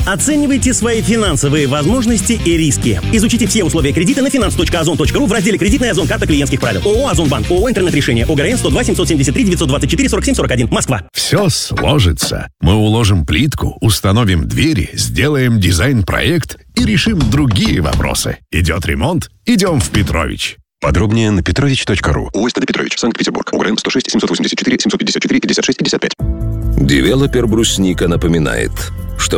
Оценивайте свои финансовые возможности и риски. Изучите все условия кредита на finance.ozon.ru в разделе «Кредитная Озон. Карта клиентских правил». ООО «Озонбанк». ООО «Интернет-решение». ОГРН 102 773 924 47 41. Москва. Все сложится. Мы уложим плитку, установим двери, сделаем дизайн-проект и решим другие вопросы. Идет ремонт? Идем в Петрович. Подробнее на petrovich.ru. ОСТД Петрович, Санкт-Петербург. УГРН 106 784 754 56 55. Девелопер «Брусника» напоминает: